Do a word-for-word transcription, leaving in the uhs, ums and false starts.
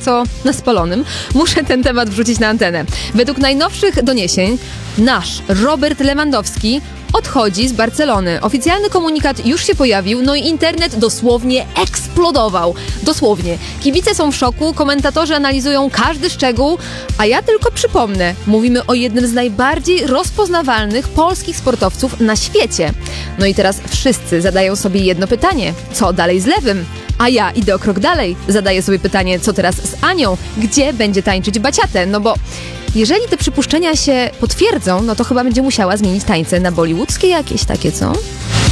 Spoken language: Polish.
co na spalonym, muszę ten temat wrzucić na antenę. Według najnowszych doniesień nasz Robert Lewandowski odchodzi z Barcelony. Oficjalny komunikat już się pojawił, no i internet dosłownie eksplodował. Dosłownie. Kibice są w szoku, komentatorzy analizują każdy szczegół, a ja tylko przypomnę, mówimy o jednym z najbardziej rozpoznawalnych polskich sportowców na świecie. No i teraz wszyscy zadają sobie jedno pytanie. Co dalej z Lewym? A ja idę o krok dalej. Zadaję sobie pytanie, co teraz z Anią? Gdzie będzie tańczyć baciatę? No bo jeżeli te przypuszczenia się potwierdzą, no to chyba będzie musiała zmienić tańce na bollywoodzkie jakieś takie, co?